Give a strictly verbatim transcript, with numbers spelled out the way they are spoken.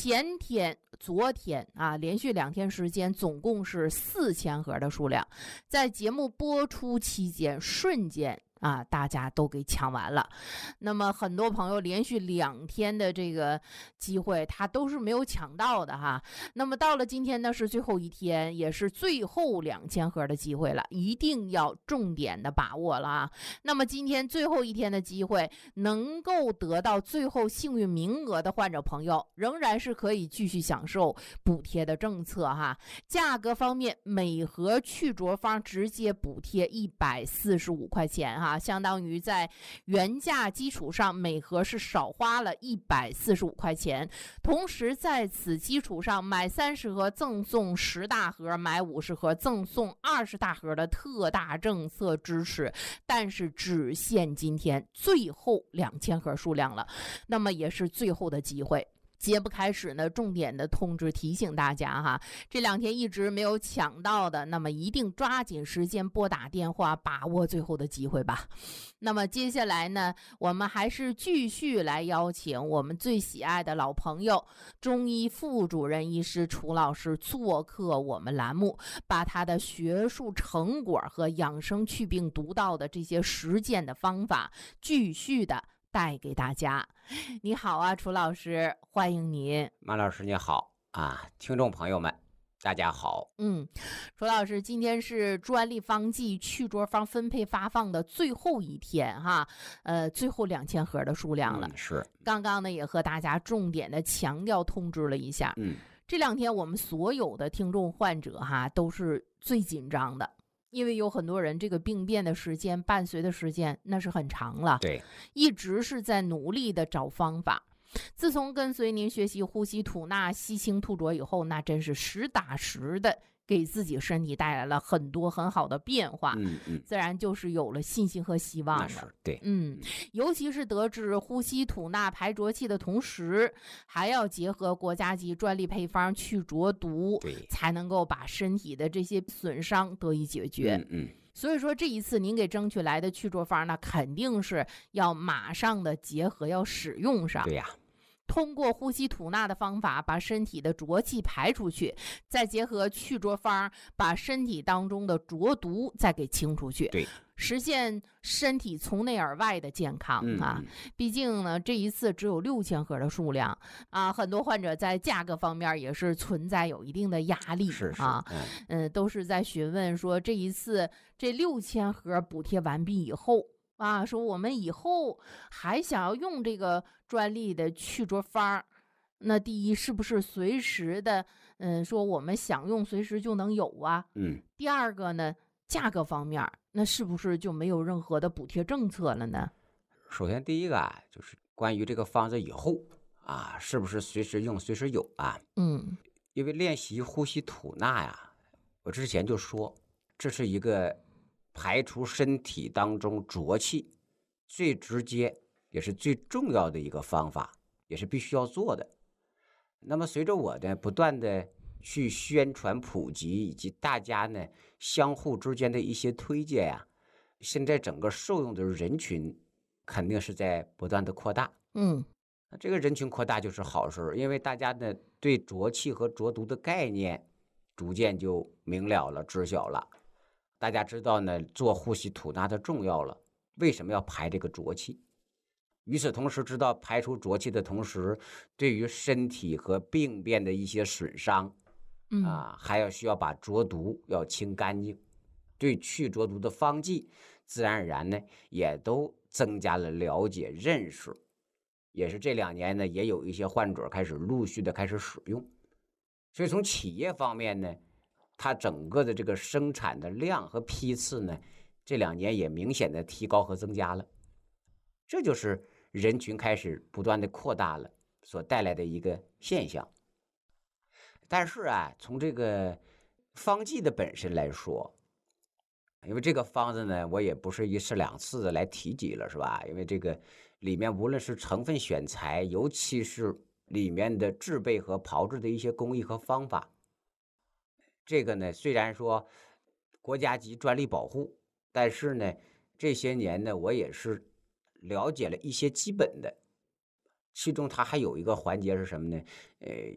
前天、昨天啊，连续两天时间，总共是四千盒的数量，在节目播出期间，瞬间啊，大家都给抢完了。那么很多朋友连续两天的这个机会，他都是没有抢到的哈。那么到了今天呢，是最后一天，也是最后两千盒的机会了，一定要重点的把握了啊。那么今天最后一天的机会，能够得到最后幸运名额的患者朋友，仍然是可以继续享受补贴的政策哈。价格方面，每盒去浊方直接补贴一百四十五块钱哈。啊，相当于在原价基础上每盒是少花了一百四十五块钱，同时在此基础上买三十盒赠送十大盒，买五十盒赠送二十大盒的特大政策支持，但是只限今天最后两千盒数量了，那么也是最后的机会。节目开始呢，重点的通知提醒大家哈，这两天一直没有抢到的，那么一定抓紧时间拨打电话，把握最后的机会吧。那么接下来呢，我们还是继续来邀请我们最喜爱的老朋友中医副主任医师楚老师做客我们栏目，把他的学术成果和养生祛病独到的这些实践的方法继续的带给大家。你好啊，楚老师，欢迎您。 马老师你好啊，听众朋友们大家好。 嗯，楚老师，今天是专利方剂去浊方分配发放的最后一天哈，呃，最后两千盒的数量了。 嗯、是。 刚刚呢也和大家重点的强调通知了一下。 嗯， 这两天我们所有的听众患者哈都是最紧张的。因为有很多人这个病变的时间伴随的时间那是很长了， 对， 一直是在努力的找方法。自从跟随您学习呼吸吐纳吸清吐浊以后，那真是实打实的给自己身体带来了很多很好的变化， 嗯嗯， 自然就是有了信心和希望了。 对， 嗯，尤其是得知呼吸吐纳排浊气的同时，还要结合国家级专利配方去浊毒， 对， 才能够把身体的这些损伤得以解决。 嗯嗯。 所以说这一次您给争取来的去浊方呢，肯定是要马上的结合要使用上。 对呀。 通过呼吸吐纳的方法把身体的浊气排出去，再结合去浊方把身体当中的浊毒再给清出去， 对， 实现身体从内而外的健康啊！ 嗯、 毕竟呢，这一次只有六千盒的数量啊，很多患者在价格方面也是存在有一定的压力是是啊，嗯、呃，都是在询问说这一次这六千盒补贴完毕以后。啊，说我们以后还想要用这个专利的去浊方，那第一是不是随时的，嗯，说我们想用随时就能有啊？ 嗯。 第二个呢，价格方面，那是不是就没有任何的补贴政策了呢？ 首先第一个啊，就是关于这个方子以后啊，是不是随时用随时有啊？ 嗯， 因为练习呼吸吐纳呀，我之前就说这是一个排除身体当中浊气最直接也是最重要的一个方法，也是必须要做的。那么随着我呢不断的去宣传普及，以及大家呢相互之间的一些推荐呀、啊，现在整个受用的人群肯定是在不断的扩大。 嗯， 那这个人群扩大就是好事，因为大家呢对浊气和浊毒的概念逐渐就明了了、知晓了。大家知道呢，做呼吸吐纳的重要了，为什么要排这个浊气？与此同时，知道排除浊气的同时，对于身体和病变的一些损伤， 嗯啊，还要需要把浊毒要清干净。对去浊毒的方剂，自然而然呢，也都增加了了解认识。也是这两年呢，也有一些患者开始陆续的开始使用。所以从企业方面呢，它整个的这个生产的量和批次呢，这两年也明显的提高和增加了，这就是人群开始不断的扩大了所带来的一个现象。但是啊，从这个方剂的本身来说，因为这个方子呢，我也不是一次两次的来提及了，是吧？因为这个里面无论是成分选材，尤其是里面的制备和炮制的一些工艺和方法，这个呢，虽然说国家级专利保护，但是呢，这些年呢，我也是了解了一些基本的。其中它还有一个环节是什么呢？呃，